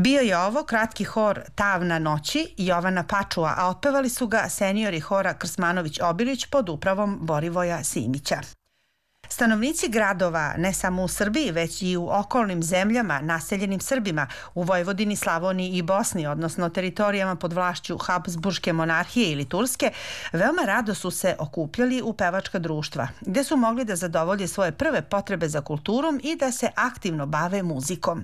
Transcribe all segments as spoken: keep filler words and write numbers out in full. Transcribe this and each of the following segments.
Bio je ovo kratki hor Tavna noći Jovana Pačua, a otpevali su ga seniori hora Krsmanović-Obilić pod upravom Borivoja Simića. Stanovnici gradova, ne samo u Srbiji, već i u okolnim zemljama naseljenim Srbima, u Vojvodini, Slavoniji i Bosni, odnosno teritorijama pod vlašću Habsburške monarhije ili Turske, veoma rado su se okupljali u pevačka društva, gde su mogli da zadovolje svoje prve potrebe za kulturom i da se aktivno bave muzikom.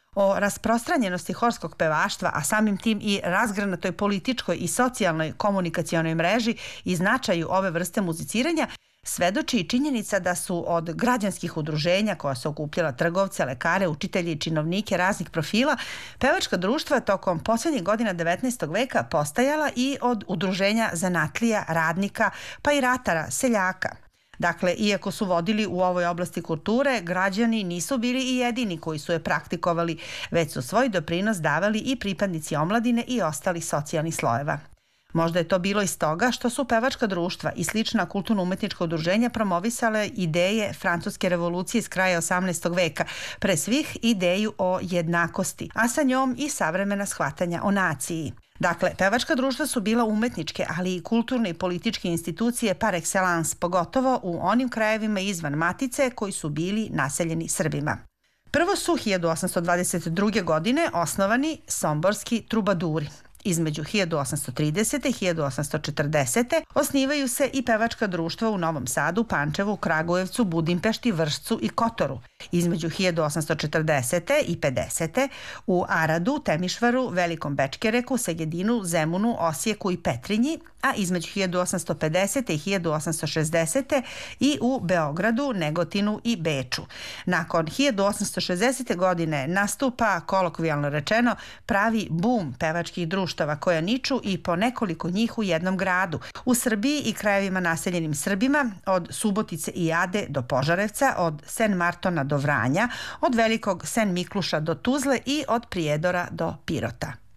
O rasprostranjenosti horskog pevaštva, a samim tim i razgranatoj političkoj i socijalnoj komunikacionoj mreži i značaju ove vrste muziciranja, svedoči i činjenica da su od građanskih udruženja koja su okupljala trgovce, lekare, učitelje i činovnike raznih profila, pevačka društva tokom poslednjih godina devetnaestog veka postajala i od udruženja zanatlija, radnika, pa i ratara, seljaka. Dakle, iako su vodili u ovoj oblasti kulture, građani nisu bili i jedini koji su je praktikovali, već su svoj doprinos davali i pripadnici omladine i ostalih socijalnih slojeva. Možda je to bilo iz toga što su pevačka društva i slična kulturno-umetnička udruženja promovisale ideje Francuske revolucije iz kraja osamnaestog veka, pre svih ideju o jednakosti, a sa njom i savremena shvatanja o naciji. Dakle, pevačka društva su bila umetničke, ali i kulturne i političke institucije par excellence, pogotovo u onim krajevima izvan Matice koji su bili naseljeni Srbima. Prvo su hiljadu osamsto dvadeset druge. godine osnovani somborski trubaduri. Između hiljadu osamsto tridesete. i hiljadu osamsto četrdesete. osnivaju se i pevačka društva u Novom Sadu, Pančevu, Kragujevcu, Budimpešti, Vršcu i Kotoru. Između hiljadu osamsto četrdesete. i pedesete. u Aradu, Temišvaru, Velikom Bečkereku, Segedinu, Zemunu, Osijeku i Petrinji, a između hiljadu osamsto pedesete. i hiljadu osamsto šezdesete. i u Beogradu, Negotinu i Beču. Nakon hiljadu osamsto šezdesete. godine nastupa, kolokvijalno rečeno, pravi bum pevačkih društava koja niču i po nekoliko njih u jednom gradu. U Srbiji i krajevima naseljenim Srbima, od Subotice i Ade do Požarevca, od Sen Martona do Vranja, od Velikog Sen Mikluša do Tuzle i od Prijedora do Pirota.